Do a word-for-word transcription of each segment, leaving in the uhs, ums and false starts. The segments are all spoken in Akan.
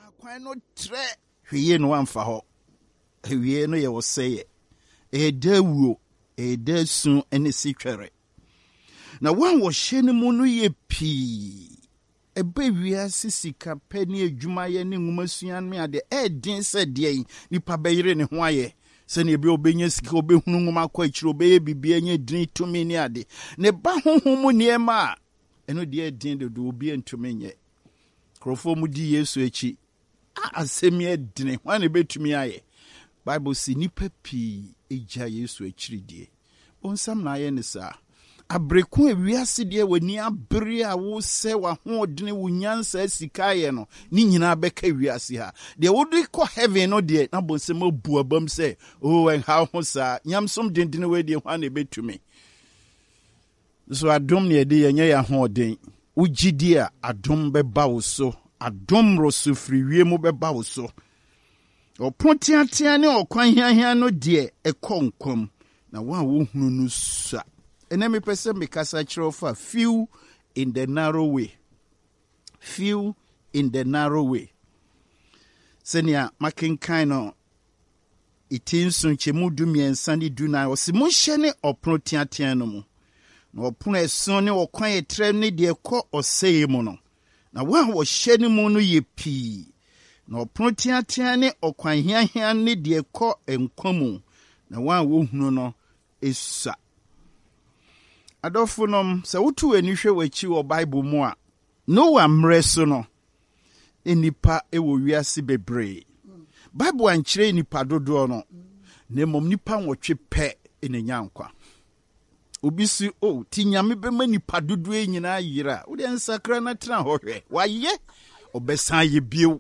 kwan no tre hwie no amfa ho hwie no ye wo seye e dawuo e dasu ene sitwere na wan wo hye ne mu no ye pii ebe wiase sika pani adwuma ye ne nwumasuan me ade e din se de nipa beyire ne ho aye se ne ebe obenya sika obehunu nwuma kwa akiro obeye bibia nya din tumi ne ade ne ba honhom niema eno de din de do obi entumi nye krofo mu di Yesu echi a asemi edine hwan ne betumi aye Bible si nipa pi eja Yesu echiri die onsam na aye ne sa abreku ewiase de wani abere a wo se wa hoodene wo nyansa sikaye no ni nyina beka wiase ha de wodi ko heaven no de na bonsem abu abam se oh en ha ho sa nyamsom dendene we de hwan ne betumi so adom ne de yenye ya hooden ugidi a adom beba wo so adom rosu friwie mu beba wo so opontiatia ne okwan hiahia no de ekonkom na wa wo hunu no sa enemy person me kasa chirofa few in the narrow way few in the narrow way senia makenkan no itinsun chemu du miensa ni du na osimu hye ne opontiatia no mu na opono eson ne okwan etre ne de ko oseye mu no na wa wo hye ne mu no ye pii na opontiatia ne okwan hiahia ne de ko enkwamu na wa wo hunu no esa adofunom se wotu enihwe wachi wo Bible mu a Noah mreso no enipa ewo wiase bebre Bible ankyere nipa dodo no na mom nipa nwotwe pe enenyankwa obi si o tinyame bema nipa dodo enyina yira wo de nsakra na tena hohwe waye obesan ye bio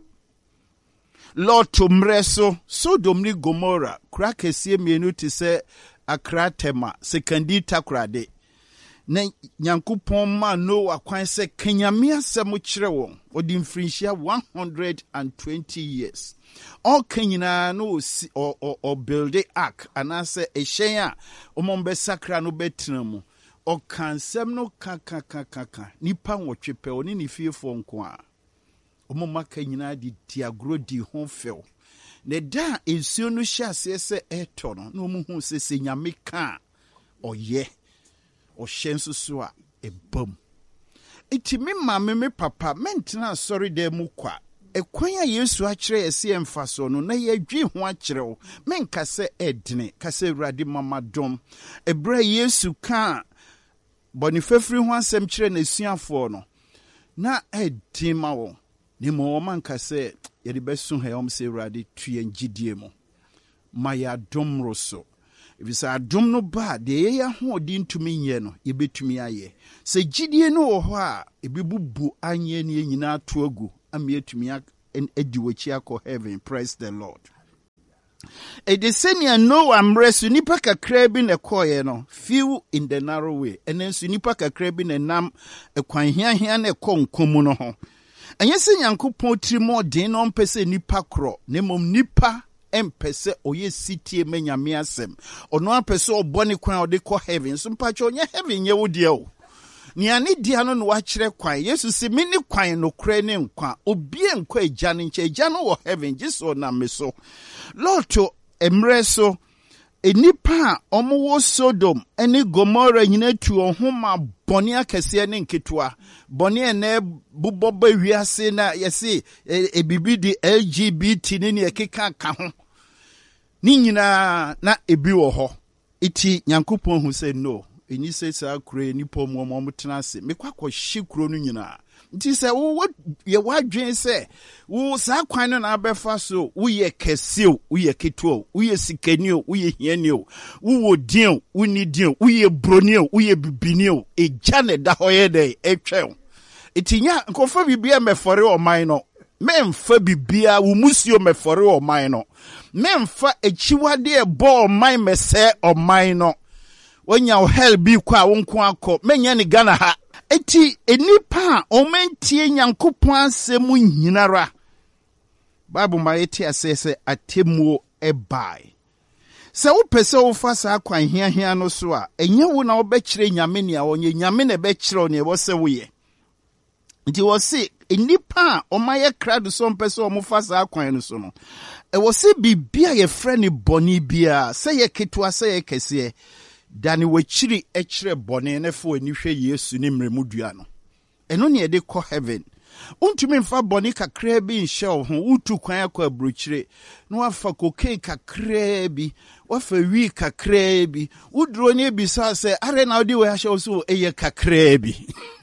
Lot mreso Sodom ni Gomorrah kura kese mienu ti se akratema sekandi takrade na Nyankopon ma Noah kwan se kenyame asem kire won odi mfrinhia one hundred twenty years all kenyina no o o build the ark anase ehyen a omombe sakra no betina mu o kansem no kaka kaka kaka nipa nwotwe pe oni ni fiefo nko a omoma kenyina di diagro di honfel ne da ensuo no hyase se eto no no mu hu se se nyame ka oye o shensu so a ebam iti me mama me papa mentena sorry de mu kwa ekwan ya Yesu a kire ese emfa so no na ye dwi ho a kire wo menka se edene ka se Awurade mama dom ebra Yesu ka bonifafiri ho asem kire na suafo no na edima wo ni mo manka se ye de besu he om se Awurade tue ngidie mu ma ya dom roso Visa adom no ba de ye ya ho odi ntumi nye no ye betumi aye se gidie no wo ho a ebibubu anye ne nyina to agu ame etumi adi wachi akọ heaven. Praise the Lord. E de senia Noah mresu nipa kakra bi na koye no few in the narrow way enensu nipa kakra bi na nam ekwan hiahia na ekonkomu no ho enye se Nyankopon trimo den no mpese nipa kro ne mom nipa empese oye sitie menyame asem ono apese obone kwan ode ko heaven so mpacho onye heaven ye wodie o ni ani dia no no wa kire kwan Yesu se mini kwan no kre ne nkwa obie nkwa eja ne nche eja no wo heaven jiso na meso loto emre so enipa omo Sodom eni Gomorrah nyina tu ohoma bone akese ne nketwa bone na buboba wiase na yesi ebibi di L G B T ne ne ekeka ka ho ni nyina na ebi wo ho iti Nyankopon hu se no eni se sa kure ni pom mo mo tena se mekwa kọ hye kuro no nyina nti se wo ye wadwen se wo sa kwan no na abefa so wo ye kese o wo ye keto wo ye sikani o wo ye hiani o wo wo din o wo ni din o wo ye broni o wo ye bibini o eja ne da hoye de etwe itinya nkofa bibia mefore o man no memfa bibia wo musio mefore o man no memfa echiwade e bo man mese o man no wonya o hell bi kwa wo nko akọ menya ni Ghana ha eti enipa o mentie Nyankopon asemu nyinara Bible ma eti asese atemuo ebai se wo pese wo fa sa kwan hia hia no so a enye wo na wo be kire nyame ne a onye nyame ne be kire o ne wo se wo ye nti wo se enipa omaye krado so mpese omofa saa kwan no so no e wo se bibia ye frɛ boni bia sɛ ye ketua sɛ ye kɛse dane wachiri ekire boni ne fo ani hwɛ Yesu ne mremu dua no eno ne de kɔ heaven untumi mfa boni kakra bi nhyɛ wo ho utu kwan akɔ abrochire no wafa cocaine kakra bi wafa wi kakra bi udro ne bi sa sɛ are na odi we ahyɛ wo so eye kakra bi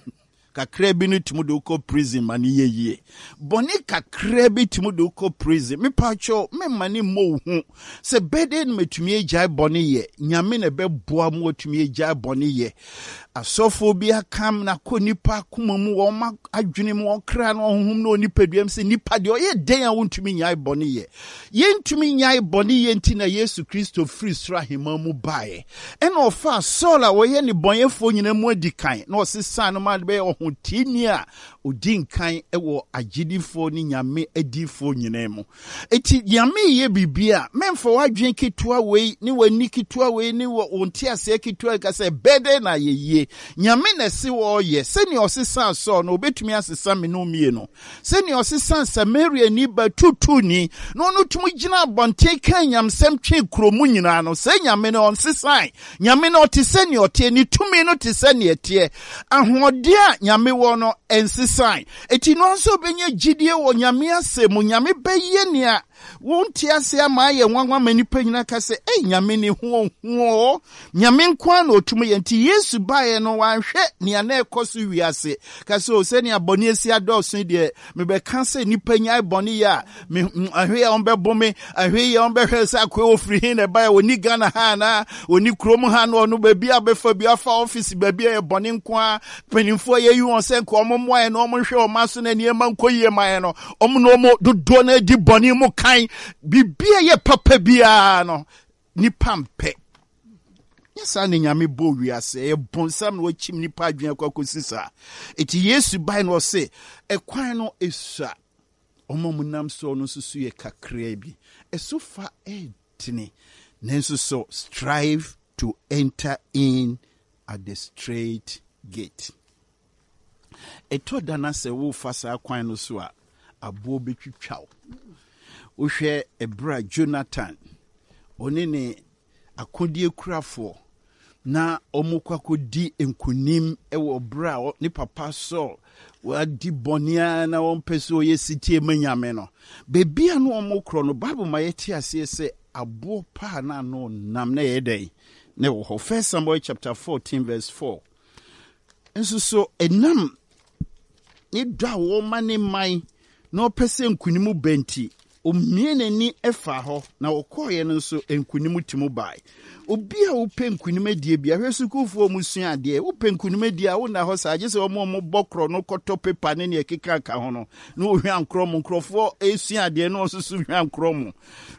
kakra bi no tumu de ko prison mani yeye boni kakra bi tumu de ko prison me pacho me mani mo hu se bede no metumi agya boni ye nyame na be boa mo tumi agya boni ye asofo bi akam na ko nipa kuma mu wo ma adwene mu okra na ohum na onipaduam se nipa de oye den a wontumi nyai boni ye ye ntumi nyai boni ye nti na Yesu Kristo free sra hema mu bae ena ofa sola wo ye ni bonyefo nyina mu adikan na osesa no ma be ohutini a odinkan ewo agidifo ni nyame adifo nyina mu eti nyame ye bibia memfo wadwen ketua wei ni wani ketua wei ni wo onti ase ketua ka se bede na ye nyame na si wo ye seni osesa so no obetumi asesa me no mie no seni osesa Samaria ni batutu ni no no tumu gina bonte kan nyamsem twe kromu nyina no se nyame no onsesa nyame no te seni ote ni tumi no te seni etie ahode a nyame wo no ensesa eti no nso benye gidie wo nyame asemu nyame beye ne a wonti ase ama ye nwanwa manipa nyina ka se eh nyame ni ho ho nyame nkwa na otumu ye nti Yesu bae no wanhwe ne na ekoso wiase ka se o se ne aboni esi adoso de me be kan se nipa nya boni ya me ahwe ya onbe bome ahwe ya onbe hwe sa kwa ofri hin na bae oni Ghana ha na oni krom ha no no ba bia befa bia fa office ba bia ye boni nkwa panimfo ye yu on se nko omo ye no omo hwe o maso na niema nkoyie man no omo no omo dodo na di boni mu bibia ye papa bia no nipa mpe yesa ne nyame bo wiase e bonsam no chim nipa adwen akokosisa eti Yesu bai no se ekwan no esua omomunam so no susu ye kakra bi esofa etini nenso so strive to enter in at the straight gate eto dana se wo fasa kwan no so a abo betwitwaw uhwe ebra Jonathan onene akodie kurafo na omukwakodi enkunim ewo bra ni papa so wadi bonia na wonpeso ye sitie manyame no bebia no omukro no Bible ma yeti ase se abo pa na no nam na yedai na wo First Samuel chapter fourteen verse four enso so enam ni dwa wo mane mai na opese enkunimu benti omiene ni efa ho na okoye no so enkunimu timu bai obi a wope nkunim die bia hwesukufo musua ade wope nkunim die a wona ho sa agese omo mo bokro no koto pepa ne ne ekeka ka ho no na ohwan krom nkrofo esua ade no osusu hwan krom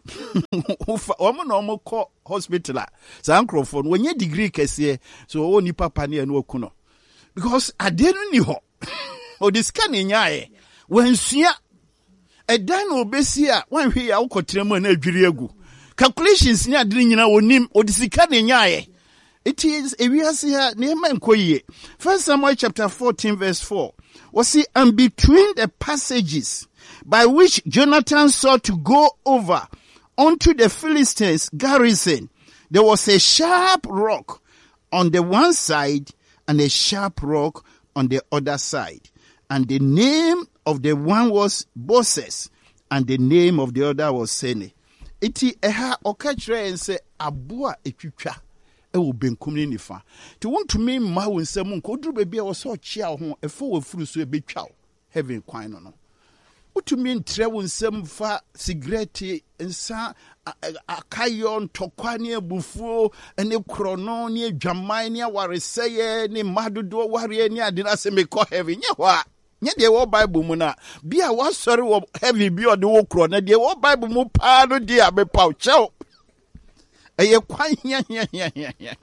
omo na omo ko hospital a sa nkrofo no wonye degree kese so wo ni papa ne no okuno because ade no ni ho odiska ne nyaaye wansua edan no obesi a wanhwe ya ukotre mu na adwiri agu calculations ni adini nyina wonim odisika ne nyaaye it is ewiase ha ne man koyie First Samuel chapter fourteen verse four was see and between the passages by which Jonathan sought to go over onto the Philistines garrison there was a sharp rock on the one side and a sharp rock on the other side, and the name of the one was Boses, and the name of the other was Sene. Iti eha okachre ense aboa etwitwa e wo benkum ni nifa. Ti wontumi ma wo nsam nko duru be bia wo so chia ho efo wo furu so e betwa heaven kwan no no. Utumi ntre wo nsam fa cigarette nsa akayo ntokwa ne abufuo ene krono ne adwaman ne awareseye ne madodo ware ne ade na se me ko heaven nye ho a nye de wo Bible mu na bia wo sori wo heavy bi o de wo kro na de wo Bible mu pa no de abepaw chew eye kwan nya nya nya nya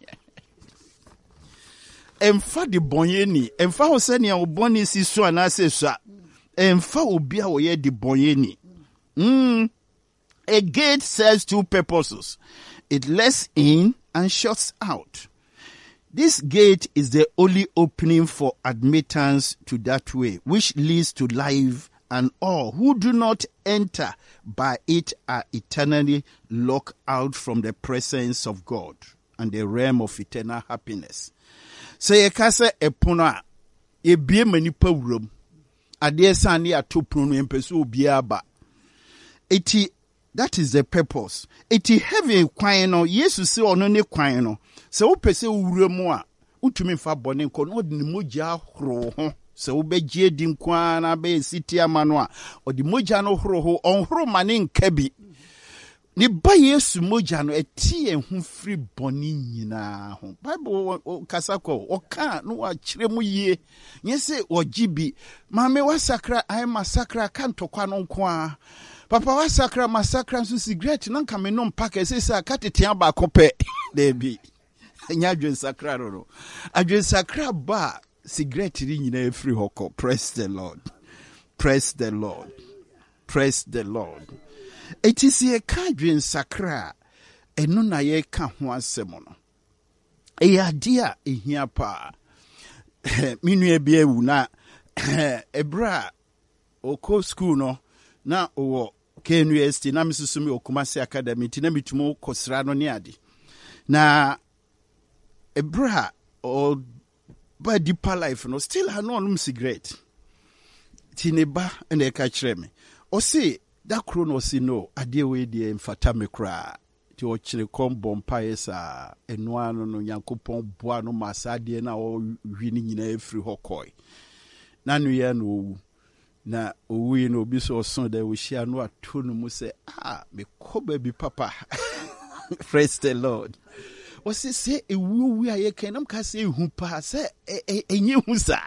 emfa de bonye ni emfa ho se ne wo boni si so ana se so emfa obi a wo ye de bonye ni mm a gate serves two purposes. It lets in and shuts out. This gate is the only opening for admittance to that way, which leads to life, and all who do not enter by it are eternally locked out from the presence of God and the realm of eternal happiness. So ye kase epono a ebie manipa wuram ade sane atopono no empese obi aba. Eti that is the purpose. Eti heaven kwan no Yesu se ono ne kwan no. Se wo pese wuram a utumi fa bone nko no de mogya horo ho. Se wo begye di nkwa na be siti amano a odi mogya no horo ho onhoro mane nka bi. Ni ba Yesu mogya no eti ehun free boni nyina ho. Bible kasa ko oka no wa kire mu yie. Nyese ogibi. Mame wasakra ai masakra kan tokwa no nko a. Papa wasakra masakra so cigarette nan ka me no mpaka sesa katetia ba kope. Debi. Nya adwen sakra ro. Adwen sakra ba cigarette ri nyina free hoko. Praise the Lord. Praise the Lord. Praise the Lord. It is a kadwin sakra eno na ye ka ho asem no. E adia ehia pa. Minu e bia wu na ebra oko school no na owo K N U S T na misusumi Okumasi Academy ti na mitumo kosra no ne ade. Na ebra o ba deeper life no still ha no onum cigarette. Ti ne ba na e ka kire me. O say that chrono si no ade we de mfata me kra ti o kire kombo mpae sa eno ano no Nyankopon boa no masade na o hwini nyina efri hokoi na nu ye no na owi no bi so so da we share no ato no mu se ah me ko ba bi papa. Praise the Lord. O se se ewu wi aye kan nam ka se hu pa se enye hu sa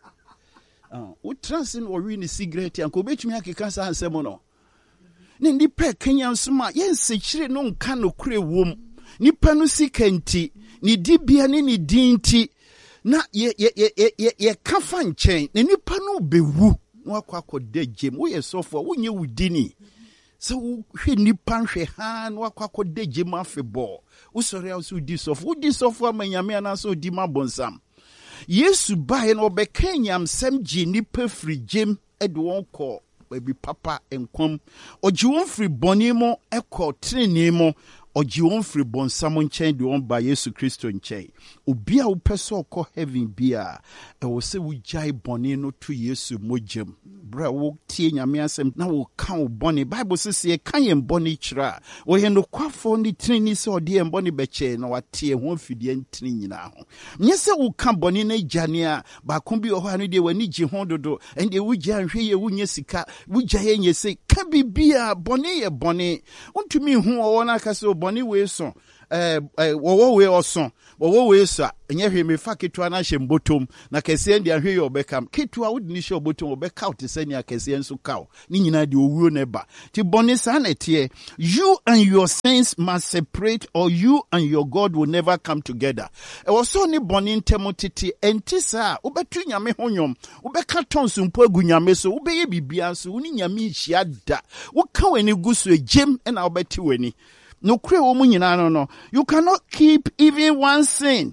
ah o transin o wi ni cigarette an ko betumi akeka sa ansem no. Ni nipa Kenya nsoma yensekire no nka no kure wom nipa no sikanti ni dibia ni ni dinti na ye ye ye ye ye kafa nchen ni nipa no bewu no akwa akode gem wo ye sofo wo nye wudini so hwe nipa hwe ha no akwa akode gem afebo wo sori a so di sofo wo di sofo amanyame ana so di mabonsam Yesu bae no be Kenya msem ji nipa firi gem ede won ko baby papa enkom oji won free boni mo ekọ treni mo oji won free bonsam nchen de won ba Yesu Kristo nchen obi a wo pese okọ heaven bia e wo se wo jai boni no to Yesu mojem bra wo tie nyame asem na wo kan wo boni Bible says ye kan ye boni kira wo he no kwafo ni treni se ode ye boni beche na watie ho fidie ntini nyina ho nye se wo kan boni na jane a ba kon bi oho anu de wani ji ho dodo ende wo gya hwe ye wo nye sika wo gya ye nye se ka bibia boni ye boni untumi hu wo na ka se boni we so eh wo we oso wo we so enye hwe me fa ketua na hye mbotom na kese ndi ahwe ye obekam ketua wo ni hye obotom obeka out sani akese enso kaw ni nyina de owuo na ba ti boni sa na tie you and your sins must separate or you and your God will never come together e wo so ni boni ntemo tete entisa obetu nyame honyom obeka tonso mpo agu nyame so obeye bibia so uni nyame hia da wo ka weni guso egem na obeti weni no kure wo mu nyina no no you cannot keep even one sin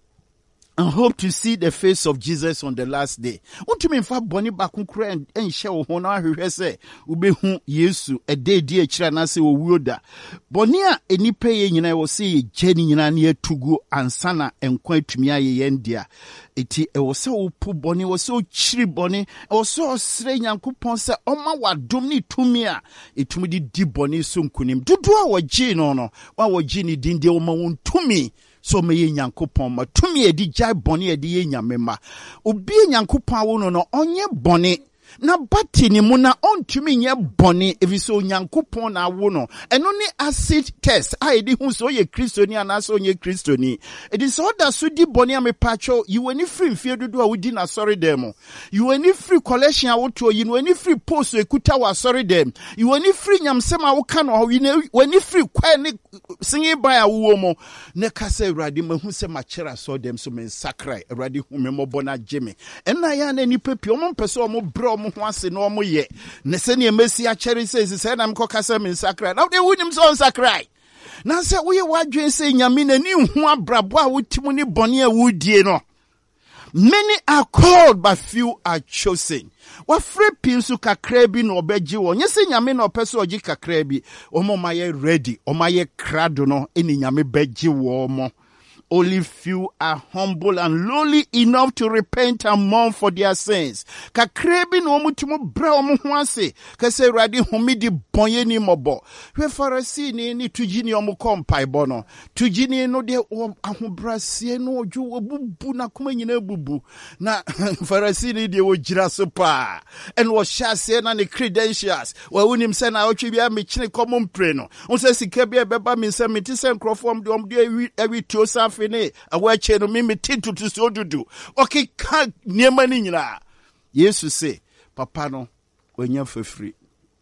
and hope to see the face of Jesus on the last day. Untumi mfa boni bakun kure enhye wo ho na ahwehwe se ubehu Yesu ededi akira na se owuo da. Boni a enipa ye nyina wo se ye jeni nyina na etugu ansana enkwa atumi aye yendia. Eti e wo se opu boni wo se ochiri boni e wo se osre Nyankopon se oma wadom ni tumi a etumi di di boni so nkunim. Dudu a wo gi no no wa wo gi ni dinde wo ma won tumi so me ye Nyankopon ma tumi edi jai boni edi ye nyame ma obi Nyankopon awo no no onye boni na bati ni mu na ontumi nye boni eviso Nyankopon na awo no eno ni acid test a edi hu so ye kristoni ana so nye kristoni edi so da so di boni amepacho you any free mfie dodo a wodi na sorry dem you any free collection a woto yi no any free post ekuta wa sorry dem you any free nyamsem a wo ka no you any free kwa ni singi ba ya wo mo ne kasa Awurade mahu se machera so dem so men sakrai Awurade hu me mo bona jeme ena ya na ni pepi o mo mpese o mo bro mo ho ase no mo ye ne se ne emesi a chere se se na mko kasa men sakrai na de wunim so sakrai Na se we wadwen se nyame na ni hu abrabo a wotimu ni bone a wudie no. Many are called, but few are chosen. Wa free pinsu kakra bi na obeji wo. Nye se nyame na opese oji kakra bi. Omo maye ready, omaye krado no eni nyame beji wo mo. Only few are humble and lowly enough to repent and mourn for their sins. Kakrebi no mutumu bra omu huase. Kase radi humidi bonye ni mobo. We farasi ni ni tujini omu kompai bono. Tujini no de ahubrasiye no oju wabubu na kuma nyine bubu. Na farasi ni de wajira sopa. En washase na ni credentials. Wa unimse na ochibia michine komu mpreno. Unse sikebia beba minse mitise nkrofo mdi omdi ewi, ewi tiosa fene awache no mimi tintu tusodudu okay ka niema ni nyina Yesu se papa no onya fefri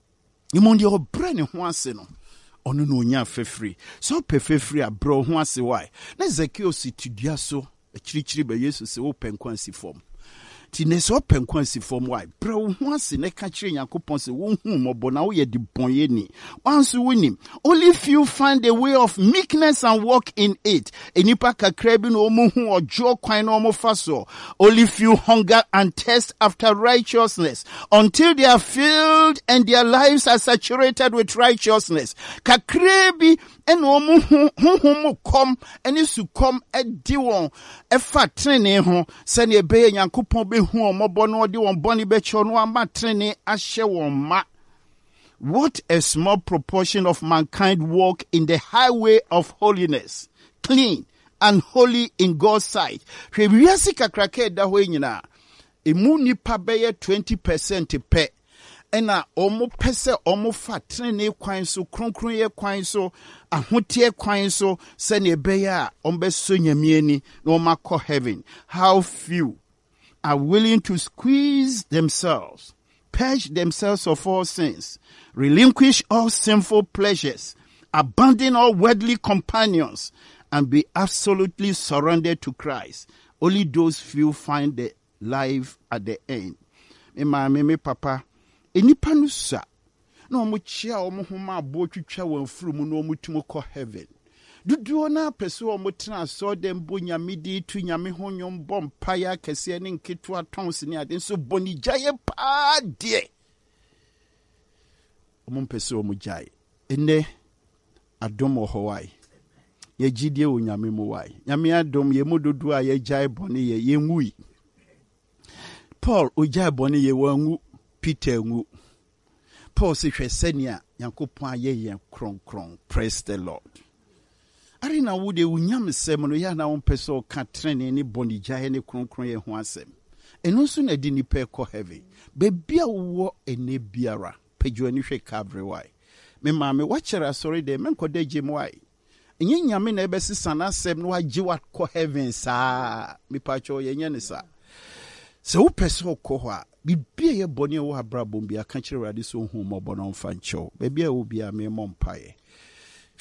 imondi obra ne ho ase no ono no onya fefri so pe fefri abro ho ase why na Zakeo situdua so akirichiri ba Yesu se wo penkwansi fom ti ne so penkwansi fom why bro ho ase ne ka kire Yakobon se wo hu mobo na wo ye di bonye ni once winim only few find a way of meekness and walk in it enipa kakra bi no mo hu ojo kwan no mo faso only few hunger and thirst after righteousness until they are filled and their lives are saturated with righteousness kakra bi eno mo hu hu mo kom eni su kom edi won efa trene ho se ne be Yakobon be hu omobo no de won boni be cho no ama trene ahye won ma. What a small proportion of mankind walk in the highway of holiness, clean and holy in God's sight. Hwe wiase kakrake da ho nyina emu nipa beye twenty percent pe ena omo pese omo fa trene kwan so kronkron ye kwan so ahotie kwan so se ne beye a ombe so nyamieni na omakọ heaven. How few are willing to squeeze themselves, purge themselves of all sins, relinquish all sinful pleasures, abandon all worldly companions, and be absolutely surrendered to Christ. Only those few find the life at the end. Me ma me me papa, enipa no sa na omo chia omo homa abo twitwa wan furu mu na omo tumo kọ heaven. Duduo na pese omo tena so dem bo nyame di tu nyame honyom bom paya kese ne nketo atons ne ade so boni jaye pa de omo pese omo jaye ene adom ho wai ye gidie o nyame mo wai nyame adom ye mododo a ye jaye boni ye ye ngui Paul o jaye boni ye wangu Peter ngu Paul se hwesenia Yakobon aye ye kron kron. Praise the Lord. Arina wude unyam sem no ya na won peso ka trene ni bonija ne kronkron ye ho asem eno so na di ni pe ko heaven be bia wo ene biara pejo ani hwe Calvary why me ma me wachera sorry de men ko de gem why enye nyame na ebesisa na asem no agi wa ko heaven sa me pacho ye nya ne sa se wo peso ko ho a bibia ye bone wo abrabom bia ka kire rade so hu mo bono mfa ncho be bia wo bia me mo mpae